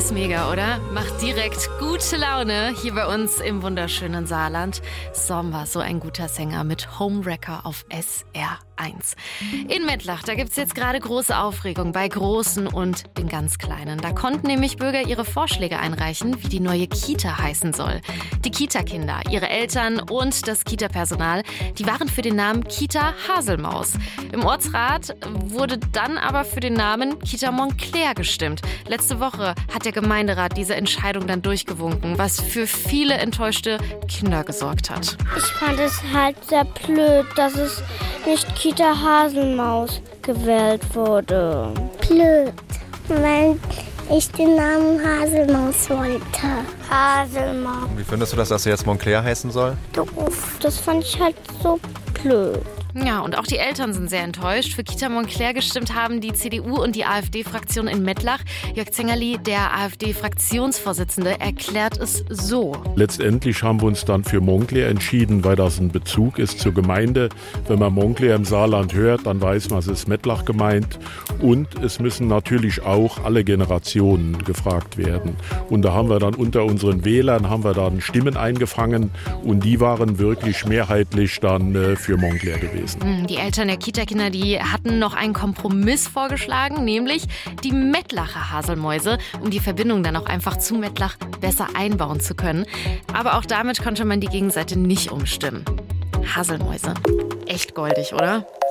ist mega, oder? Macht direkt gute Laune hier bei uns im wunderschönen Saarland. Sommer, so ein guter Sänger mit Homewrecker auf SR1. In Mettlach, da gibt's jetzt gerade große Aufregung bei Großen und den ganz Kleinen. Da konnten nämlich Bürger ihre Vorschläge einreichen, wie die neue Kita heißen soll. Die Kita-Kinder, ihre Eltern und das Kita-Personal, die waren für den Namen Kita Haselmaus. Im Ortsrat wurde dann aber für den Namen Kita Montclair gestimmt. Letzte Woche hat der Gemeinderat diese Entscheidung dann durchgewunken, was für viele enttäuschte Kinder gesorgt hat. Ich fand es halt sehr blöd, dass es nicht Kita Haselmaus gewählt wurde. Blöd, weil ich den Namen Haselmaus wollte. Haselmaus. Wie findest du das, dass er jetzt Montclair heißen soll? Doof. Das fand ich halt so blöd. Ja, und auch die Eltern sind sehr enttäuscht. Für Kita Montclair gestimmt haben die CDU und die AfD-Fraktion in Mettlach. Jörg Zengerli, der AfD-Fraktionsvorsitzende, erklärt es so. Letztendlich haben wir uns dann für Montclair entschieden, weil das ein Bezug ist zur Gemeinde. Wenn man Montclair im Saarland hört, dann weiß man, es ist Mettlach gemeint. Und es müssen natürlich auch alle Generationen gefragt werden. Und da haben wir dann unter unseren Wählern Stimmen eingefangen. Und die waren wirklich mehrheitlich dann für Montclair gewesen. Die Eltern der Kita-Kinder, die hatten noch einen Kompromiss vorgeschlagen, nämlich die Mettlacher Haselmäuse, um die Verbindung dann auch einfach zu Mettlach besser einbauen zu können. Aber auch damit konnte man die Gegenseite nicht umstimmen. Haselmäuse. Echt goldig, oder?